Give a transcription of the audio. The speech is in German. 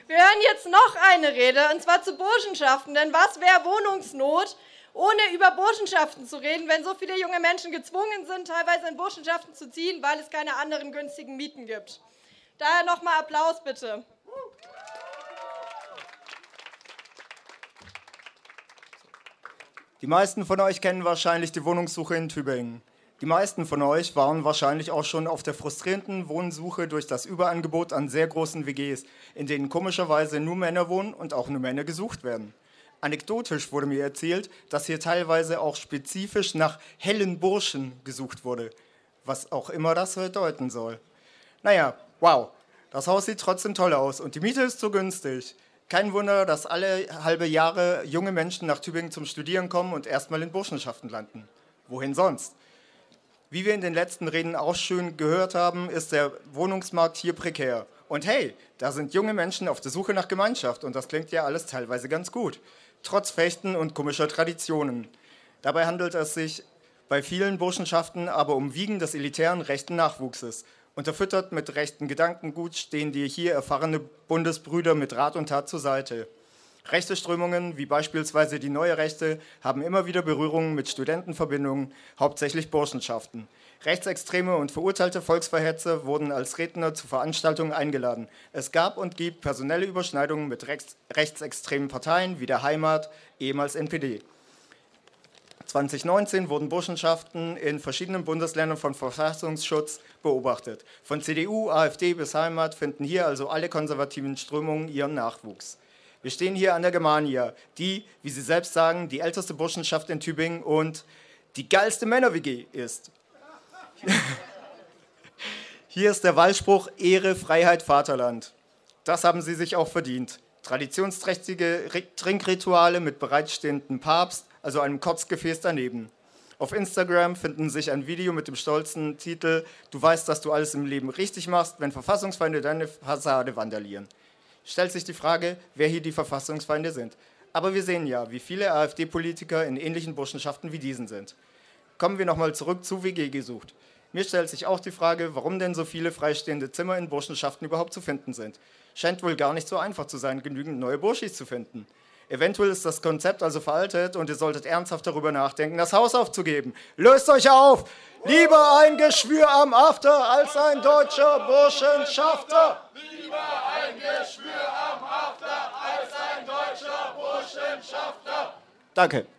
Wir hören jetzt noch eine Rede, und zwar zu Burschenschaften. Denn was wäre Wohnungsnot, ohne über Burschenschaften zu reden, wenn so viele junge Menschen gezwungen sind, teilweise in Burschenschaften zu ziehen, weil es keine anderen günstigen Mieten gibt. Daher nochmal Applaus bitte. Die meisten von euch kennen wahrscheinlich die Wohnungssuche in Tübingen. Die meisten von euch waren wahrscheinlich auch schon auf der frustrierenden Wohnsuche durch das Überangebot an sehr großen WGs, in denen komischerweise nur Männer wohnen und auch nur Männer gesucht werden. Anekdotisch wurde mir erzählt, dass hier teilweise auch spezifisch nach hellen Burschen gesucht wurde, was auch immer das bedeuten soll. Naja, wow, das Haus sieht trotzdem toll aus und die Miete ist so günstig. Kein Wunder, dass alle halbe Jahre junge Menschen nach Tübingen zum Studieren kommen und erstmal in Burschenschaften landen. Wohin sonst? Wie wir in den letzten Reden auch schön gehört haben, ist der Wohnungsmarkt hier prekär. Und hey, da sind junge Menschen auf der Suche nach Gemeinschaft und das klingt ja alles teilweise ganz gut. Trotz Fechten und komischer Traditionen. Dabei handelt es sich bei vielen Burschenschaften aber um Wiegen des elitären rechten Nachwuchses. Unterfüttert mit rechten Gedankengut stehen die hier erfahrene Bundesbrüder mit Rat und Tat zur Seite. Rechte Strömungen, wie beispielsweise die Neue Rechte, haben immer wieder Berührungen mit Studentenverbindungen, hauptsächlich Burschenschaften. Rechtsextreme und verurteilte Volksverhetzer wurden als Redner zu Veranstaltungen eingeladen. Es gab und gibt personelle Überschneidungen mit rechtsextremen Parteien wie der Heimat, ehemals NPD. 2019 wurden Burschenschaften in verschiedenen Bundesländern von Verfassungsschutz beobachtet. Von CDU, AfD bis Heimat finden hier also alle konservativen Strömungen ihren Nachwuchs. Wir stehen hier an der Germania, die, wie sie selbst sagen, die älteste Burschenschaft in Tübingen und die geilste Männer-WG ist. Hier ist der Wahlspruch Ehre, Freiheit, Vaterland. Das haben sie sich auch verdient. Traditionsträchtige Trinkrituale mit bereitstehendem Papst, also einem Kotzgefäß daneben. Auf Instagram finden sich ein Video mit dem stolzen Titel „Du weißt, dass du alles im Leben richtig machst, wenn Verfassungsfeinde deine Fassade vandalieren." Stellt sich die Frage, wer hier die Verfassungsfeinde sind. Aber wir sehen ja, wie viele AfD-Politiker in ähnlichen Burschenschaften wie diesen sind. Kommen wir nochmal zurück zu WG gesucht. Mir stellt sich auch die Frage, warum denn so viele freistehende Zimmer in Burschenschaften überhaupt zu finden sind. Scheint wohl gar nicht so einfach zu sein, genügend neue Burschis zu finden. Eventuell ist das Konzept also veraltet und ihr solltet ernsthaft darüber nachdenken, das Haus aufzugeben. Löst euch auf! Lieber ein Geschwür am After als ein deutscher Burschenschafter! Lieber ein Geschwür am After als ein deutscher Burschenschafter! Danke.